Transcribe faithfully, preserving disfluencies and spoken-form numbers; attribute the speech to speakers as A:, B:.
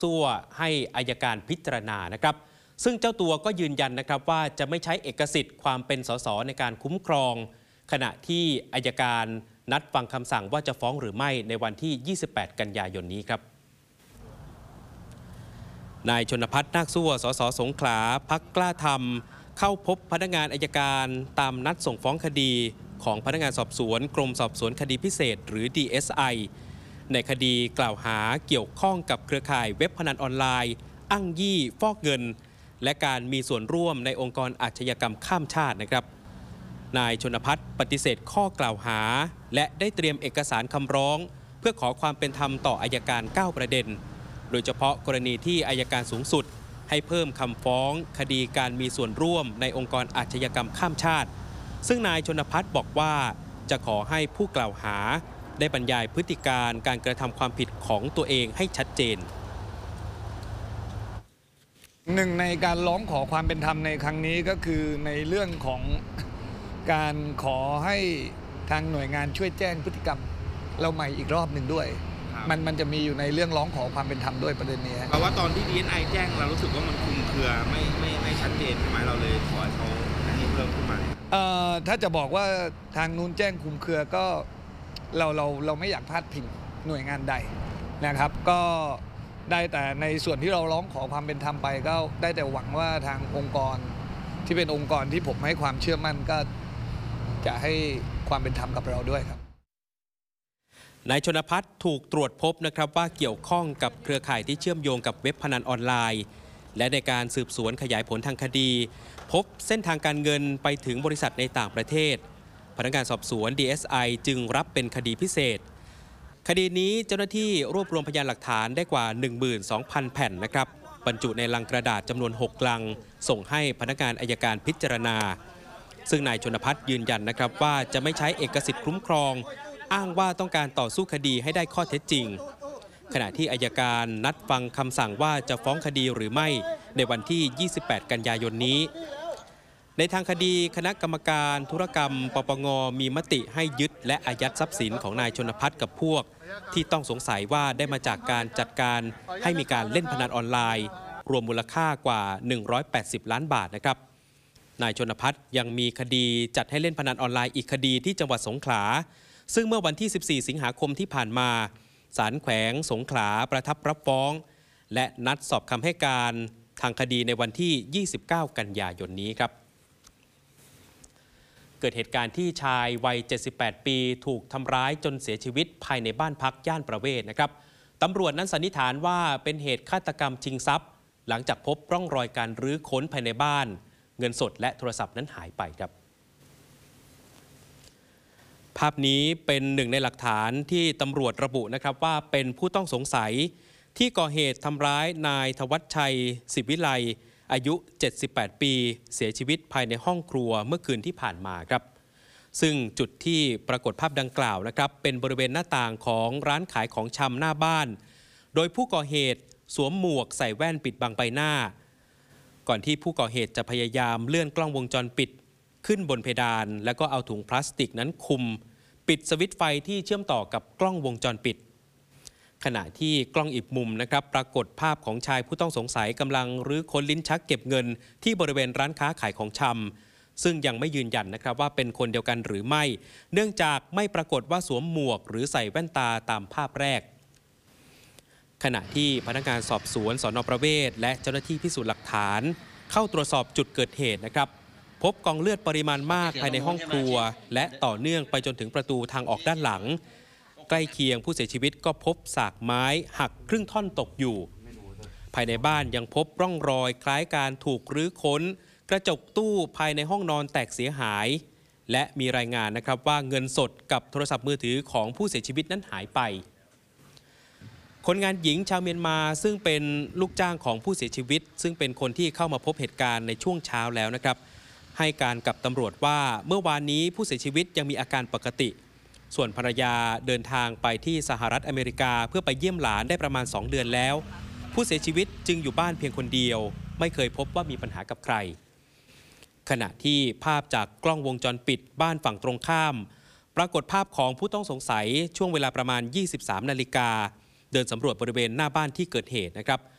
A: ซั่วให้อัยการพิจารณานะครับซึ่งเจ้าตัวก็ยืนยันนะครับว่าจะไม่ใช้เอกสิทธิ์ความเป็นสสในการคุ้มครองขณะที่อัยการนัดฟังคำสั่งว่าจะฟ้องหรือไม่ในวันที่ยี่สิบแปดกันยายนนี้ครับนายชนภัทร นาคซั่ว สสสงขลาพรรคกล้าธรรมเข้าพบพนักงานอัยการตามนัดส่งฟ้องคดีของพนักงานสอบสวนกรมสอบสวนคดีพิเศษหรือ ดี เอส ไอ ในคดีกล่าวหาเกี่ยวข้องกับเครือข่ายเว็บพนันออนไลน์อ้างยี่ฟอกเงินและการมีส่วนร่วมในองค์กรอาชญากรรมข้ามชาตินะครับนายชนภัทรปฏิเสธข้อกล่าวหาและได้เตรียมเอกสารคำร้องเพื่อขอความเป็นธรรมต่ออัยการเก้าประเด็นโดยเฉพาะกรณีที่อัยการสูงสุดให้เพิ่มคำฟ้องคดีการมีส่วนร่วมในองค์กรอาชญากรรมข้ามชาติซึ่งนายชนภัทรบอกว่าจะขอให้ผู้กล่าวหาได้บรรยายพฤติการการกระทำความผิดของตัวเองให้ชัดเจน
B: หนึ่งในการร้องขอความเป็นธรรมในครั้งนี้ก็คือในเรื่องของการขอให้ทางหน่วยงานช่วยแจ้งพฤติกรรมเราใหม่อีกรอบหนึ่งด้วยมันมันจะมีอยู่ในเรื่องร้องขอความเป็นธรรมด้วยประเด็นนี้
C: เพราะว่าตอนที่ ดี เอส ไอ แจ้งเรารู้สึกว่ามันคลุมเครือไม่ไม่ไม่ชัดเจนใช่ไหมเราเลยขอเขาอันนี้เพิ่มขึ้นมา
B: เอ่อถ้าจะบอกว่าทางนู้นแจ้งคลุมเครือก็เราเราเราไม่อยากพลาดพิงหน่วยงานใดนะครับก็ได้แต่ในส่วนที่เราร้องขอความเป็นธรรมไปก็ได้แต่หวังว่าทางองค์กรที่เป็นองค์กรที่ผมให้ความเชื่อมั่นก็จะให้ความเป็นธรรมกับเราด้วยครับ
A: นายชนภัทรถูกตรวจพบนะครับว่าเกี่ยวข้องกับเครือข่ายที่เชื่อมโยงกับเว็บพนันออนไลน์และในการสืบสวนขยายผลทางคดีพบเส้นทางการเงินไปถึงบริษัทในต่างประเทศพนักงานสอบสวน ดี เอส ไอ จึงรับเป็นคดีพิเศษคดีนี้เจ้าหน้าที่รวบรวมพยานหลักฐานได้กว่า หนึ่งหมื่นสองพัน แผ่นนะครับบรรจุในลังกระดาษจำนวนหกลังส่งให้พนักงานอัยการพิจารณาซึ่งนายชนภัทรยืนยันนะครับว่าจะไม่ใช้เอกสิทธิ์คุ้มครองอ้างว่าต้องการต่อสู้คดีให้ได้ข้อเท็จจริงขณะที่อัยการนัดฟังคำสั่งว่าจะฟ้องคดีหรือไม่ในวันที่ยี่สิบแปดกันยายนนี้ในทางคดีคณะกรรมการธุรกรรมปปงมีมติให้ยึดและอายัดทรัพย์สินของนายชนภัทรกับพวกที่ต้องสงสัยว่าได้มาจากการจัดการให้มีการเล่นพนันออนไลน์รวมมูลค่ากว่าหนึ่งร้อยแปดสิบล้านบาทนะครับนายชนภัทรยังมีคดีจัดให้เล่นพนันออนไลน์อีกคดีที่จังหวัดสงขลาซึ่งเมื่อวันที่สิบสี่สิงหาคมที่ผ่านมาศาลแขวงสงขลาประทับรับฟ้องและนัดสอบคำให้การทางคดีในวันที่ยี่สิบเก้ากันยายนนี้ครับเกิดเหตุการณ์ที่ชายวัยเจ็ดสิบแปดปีถูกทำร้ายจนเสียชีวิตภายในบ้านพักย่านประเวศนะครับตำรวจนั้นสันนิษฐานว่าเป็นเหตุฆาตกรรมชิงทรัพย์หลังจากพบร่องรอยการรื้อค้นภายในบ้านเงินสดและโทรศัพท์นั้นหายไปครับภาพนี้เป็นหนึ่งในหลักฐานที่ตำรวจระบุนะครับว่าเป็นผู้ต้องสงสัยที่ก่อเหตุทำร้ายนายธวัชชัยศิวิไลอายุเจ็ดสิบแปดปีเสียชีวิตภายในห้องครัวเมื่อคืนที่ผ่านมาครับซึ่งจุดที่ปรากฏภาพดังกล่าวนะครับเป็นบริเวณหน้าต่างของร้านขายของชำหน้าบ้านโดยผู้ก่อเหตุสวมหมวกใส่แว่นปิดบังใบหน้าก่อนที่ผู้ก่อเหตุจะพยายามเลื่อนกล้องวงจรปิดขึ้นบนเพดานแล้วก็เอาถุงพลาสติกนั้นคุมปิดสวิตช์ไฟที่เชื่อมต่อกับกล้องวงจรปิดขณะที่กล้องอีกมุมนะครับปรากฏภาพของชายผู้ต้องสงสัยกำลังรื้อค้นลิ้นชักเก็บเงินที่บริเวณร้านค้าขายของชำซึ่งยังไม่ยืนยันนะครับว่าเป็นคนเดียวกันหรือไม่เนื่องจากไม่ปรากฏว่าสวมหมวกหรือใส่แว่นตาตามภาพแรกขณะที่พนักงานสอบสวนสน.ประเวศและเจ้าหน้าที่พิสูจน์หลักฐานเข้าตรวจสอบจุดเกิดเหตุนะครับพบกองเลือดปริมาณมากภายในห้องครัวและต่อเนื่องไปจนถึงประตูทางออกด้านหลังใกล้เคียงผู้เสียชีวิตก็พบสากไม้หักครึ่งท่อนตกอยู่ภายในบ้านยังพบร่องรอยคล้ายการถูกรื้อค้นกระจกตู้ภายในห้องนอนแตกเสียหายและมีรายงานนะครับว่าเงินสดกับโทรศัพท์มือถือของผู้เสียชีวิตนั้นหายไปคนงานหญิงชาวเมียนมาซึ่งเป็นลูกจ้างของผู้เสียชีวิตซึ่งเป็นคนที่เข้ามาพบเหตุการณ์ในช่วงเช้าแล้วนะครับให้การกับตำรวจว่าเมื่อวานนี้ผู้เสียชีวิตยังมีอาการปกติส่วนภรรยาเดินทางไปที่สหรัฐอเมริกาเพื่อไปเยี่ยมหลานได้ประมาณสองเดือนแล้วผู้เสียชีวิตจึงอยู่บ้านเพียงคนเดียวไม่เคยพบว่ามีปัญหากับใครขณะที่ภาพจากกล้องวงจรปิดบ้านฝั่งตรงข้ามปรากฏภาพของผู้ต้องสงสัยช่วงเวลาประมาณยี่สิบสามนาฬิกาเดินสำรวจบริเวณหน้าบ้านที่เกิดเหตุนะครับ